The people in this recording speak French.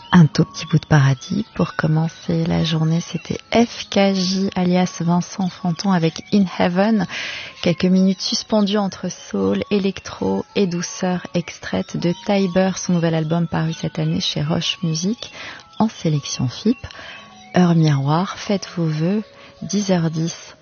Un tout petit bout de paradis pour commencer la journée, c'était FKJ alias Vincent Fanton avec In Heaven, quelques minutes suspendues entre soul, électro et douceur extraite de Tiber, son nouvel album paru cette année chez Roche Music en sélection FIP. Heure miroir, faites vos vœux, 10h10